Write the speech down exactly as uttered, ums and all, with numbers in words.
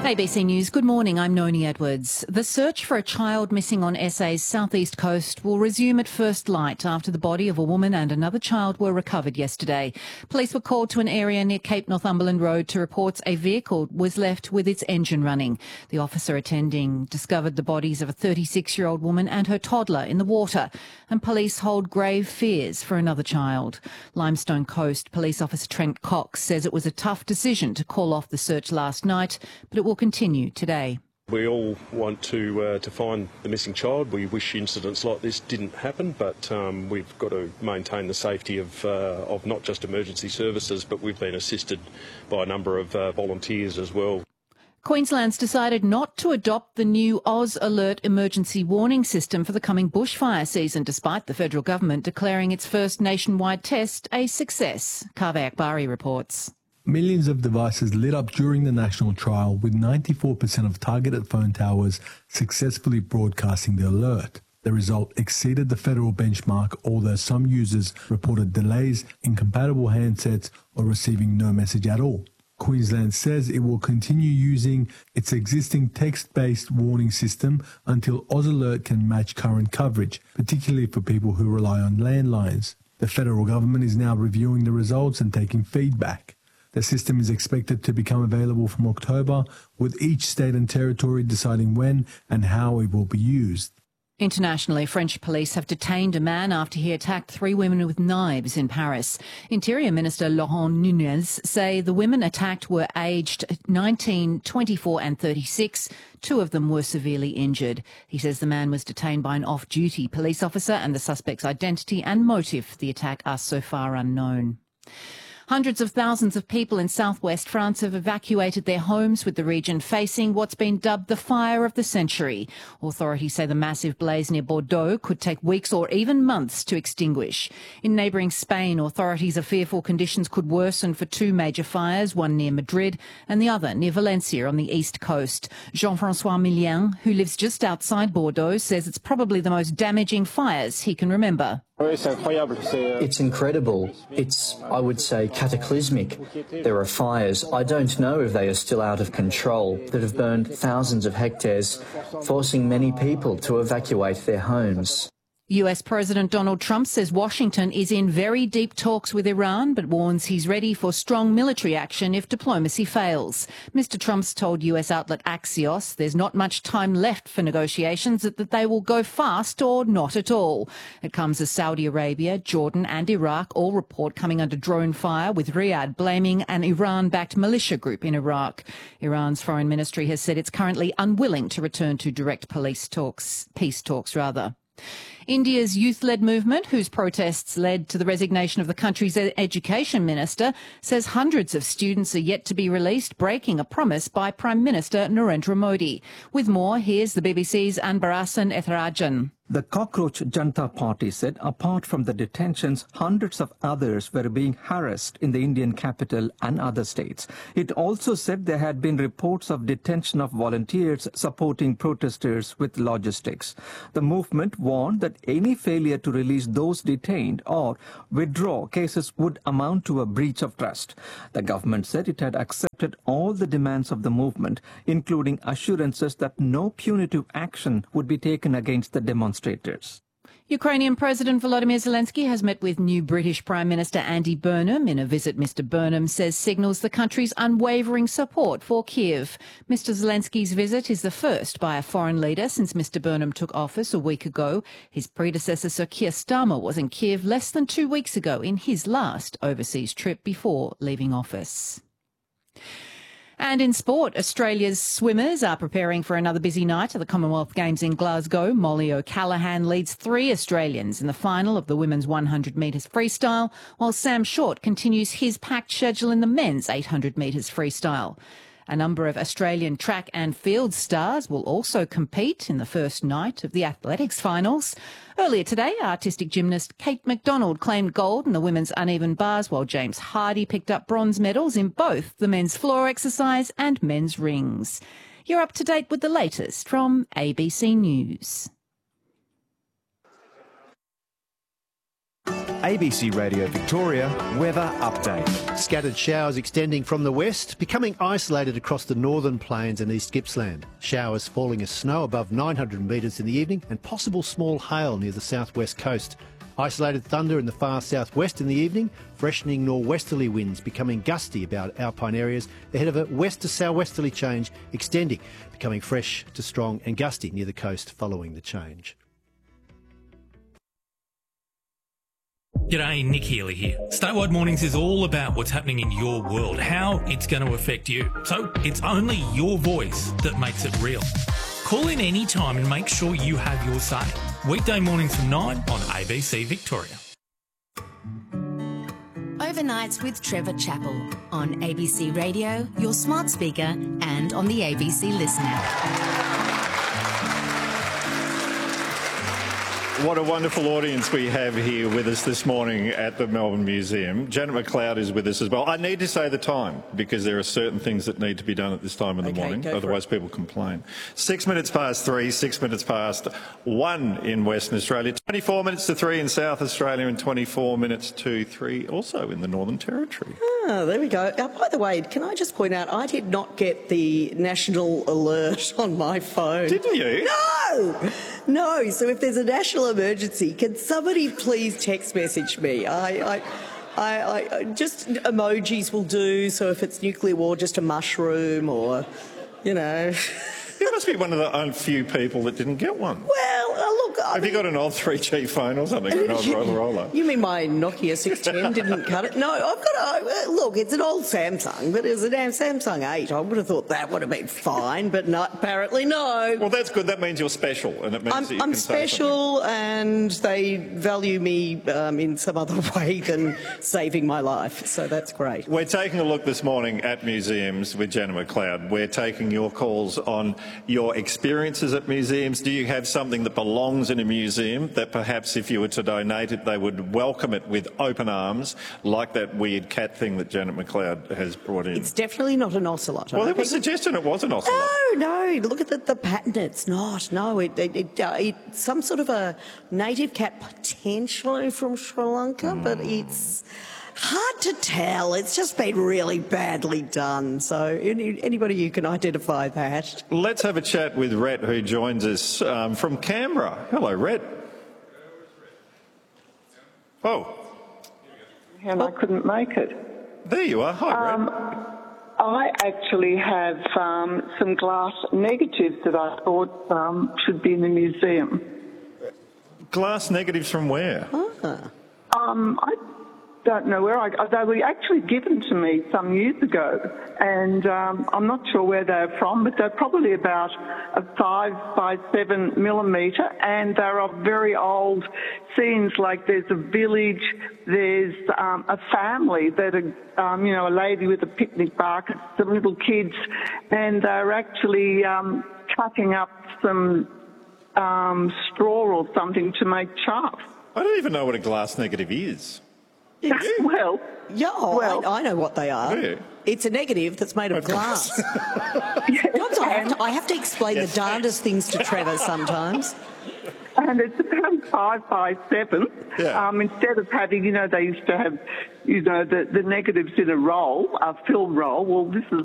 A B C News, good morning, I'm Noni Edwards. The search for a child missing on S A's southeast coast will resume at first light after the body of a woman and another child were recovered yesterday. Police were called to an area near Cape Northumberland Road to report a vehicle was left with its engine running. The officer attending discovered the bodies of a thirty-six-year-old woman and her toddler in the water, and police hold grave fears for another child. Limestone Coast Police Officer Trent Cox says it was a tough decision to call off the search last night, but it will continue today. We all want to uh, to find the missing child. We wish incidents like this didn't happen, but um, we've got to maintain the safety of uh, of not just emergency services, but we've been assisted by a number of uh, volunteers as well. Queensland's decided not to adopt the new Oz Alert emergency warning system for the coming bushfire season, despite the federal government declaring its first nationwide test a success. Kaveh Akbari reports. Millions of devices lit up during the national trial, with ninety-four percent of targeted phone towers successfully broadcasting the alert. The result exceeded the federal benchmark, although some users reported delays, incompatible handsets, or receiving no message at all. Queensland says it will continue using its existing text-based warning system until Oz Alert can match current coverage, particularly for people who rely on landlines. The federal government is now reviewing the results and taking feedback. The system is expected to become available from October, with each state and territory deciding when and how it will be used. Internationally, French police have detained a man after he attacked three women with knives in Paris. Interior Minister Laurent Nunez say the women attacked were aged nineteen, twenty-four and thirty-six. Two of them were severely injured. He says the man was detained by an off-duty police officer and the suspect's identity and motive for the attack are so far unknown. Hundreds of thousands of people in southwest France have evacuated their homes, with the region facing what's been dubbed the fire of the century. Authorities say the massive blaze near Bordeaux could take weeks or even months to extinguish. In neighbouring Spain, authorities are fearful conditions could worsen for two major fires, one near Madrid and the other near Valencia on the east coast. Jean-François Millien, who lives just outside Bordeaux, says it's probably the most damaging fires he can remember. It's incredible. It's, I would say, cataclysmic. There are fires, I don't know if they are still out of control, that have burned thousands of hectares, forcing many people to evacuate their homes. U S President Donald Trump says Washington is in very deep talks with Iran, but warns he's ready for strong military action if diplomacy fails. Mister Trump's told U S outlet Axios there's not much time left for negotiations, that they will go fast or not at all. It comes as Saudi Arabia, Jordan and Iraq all report coming under drone fire, with Riyadh blaming an Iran-backed militia group in Iraq. Iran's foreign ministry has said it's currently unwilling to return to direct police talks, peace talks rather. India's youth-led movement, whose protests led to the resignation of the country's education minister, says hundreds of students are yet to be released, breaking a promise by Prime Minister Narendra Modi. With more, here's the B B C's Anbarasan Etharajan. The Cockroach Janata Party said apart from the detentions, hundreds of others were being harassed in the Indian capital and other states. It also said there had been reports of detention of volunteers supporting protesters with logistics. The movement warned that any failure to release those detained or withdraw cases would amount to a breach of trust. The government said it had accepted all the demands of the movement, including assurances that no punitive action would be taken against the demonstrators. Ukrainian President Volodymyr Zelensky has met with new British Prime Minister Andy Burnham in a visit Mister Burnham says signals the country's unwavering support for Kiev. Mister Zelensky's visit is the first by a foreign leader since Mister Burnham took office a week ago. His predecessor Sir Keir Starmer was in Kiev less than two weeks ago in his last overseas trip before leaving office. And in sport, Australia's swimmers are preparing for another busy night at the Commonwealth Games in Glasgow. Molly O'Callaghan leads three Australians in the final of the women's one hundred metres freestyle, while Sam Short continues his packed schedule in the men's eight hundred metres freestyle. A number of Australian track and field stars will also compete in the first night of the athletics finals. Earlier today, artistic gymnast Kate McDonald claimed gold in the women's uneven bars, while James Hardy picked up bronze medals in both the men's floor exercise and men's rings. You're up to date with the latest from A B C News. A B C Radio Victoria weather update. Scattered showers extending from the west, becoming isolated across the northern plains and East Gippsland. Showers falling as snow above nine hundred metres in the evening and possible small hail near the southwest coast. Isolated thunder in the far southwest in the evening, freshening norwesterly winds becoming gusty about alpine areas ahead of a west to southwesterly change extending, becoming fresh to strong and gusty near the coast following the change. G'day, Nick Healy here. Statewide Mornings is all about what's happening in your world, how it's going to affect you. So it's only your voice that makes it real. Call in any time and make sure you have your say. Weekday mornings from nine on A B C Victoria. Overnights with Trevor Chappell on A B C Radio, your smart speaker, and on the A B C Listen app. What a wonderful audience we have here with us this morning at the Melbourne Museum. Janet McLeod is with us as well. I need to say the time because there are certain things that need to be done at this time in the okay, morning, otherwise people complain. Six minutes past three, six minutes past one in Western Australia, twenty-four minutes to three in South Australia and twenty-four minutes to three also in the Northern Territory. Ah, there we go. Uh, by the way, can I just point out, I did not get the national alert on my phone. Didn't you? No! No, so if there's a national emergency, can somebody please text message me? I, I, I, I just emojis will do. So if it's nuclear war, just a mushroom or, you know. You must be one of the few people that didn't get one. Well, uh, look, I Have mean, you got an old three G phone or something? An old Motorola? You mean my Nokia six ten didn't cut it? No, I've got a, look, it's an old Samsung, but it was a damn Samsung eight. I would have thought that would have been fine, but not, apparently no. Well, that's good. That means you're special, and it means I'm, that you I'm can say special, and they value me um, in some other way than saving my life, so that's great. We're taking a look this morning at museums with Janet McLeod. We're taking your calls on your experiences at museums. Do you have something that belongs in a museum that perhaps if you were to donate it, they would welcome it with open arms, like that weird cat thing that Janet McLeod has brought in? It's definitely not an ocelot. Well, there was a suggestion it was an ocelot. No, no, look at the, the pattern. It's not. No, it, it, it, uh, it's some sort of a native cat, potentially from Sri Lanka, mm. but it's hard to tell. It's just been really badly done. So any, anybody who can identify that. Let's have a chat with Rhett, who joins us um, from Canberra. Hello, Rhett. Oh. And I couldn't make it. There you are. Hi, um, Rhett. I actually have um, some glass negatives that I thought um, should be in the museum. Glass negatives from where? Ah. Um, I don't know where I. They were actually given to me some years ago, and um, I'm not sure where they're from, but they're probably about a five by seven millimetre, and they're of very old scenes. Like there's a village, there's um, a family that are, um, you know, a lady with a picnic basket, some little kids, and they're actually um, cutting up some um, straw or something to make chaff. I don't even know what a glass negative is. Well, yeah, oh, well, I, I know what they are. Yeah. It's a negative that's made of glass. Sometimes I, have to, I have to explain yes. the darndest things to Trevor sometimes. And it's about five by seven. Yeah. Um, instead of having, you know, they used to have, you know, the, the negatives in a roll, a film roll. Well, this is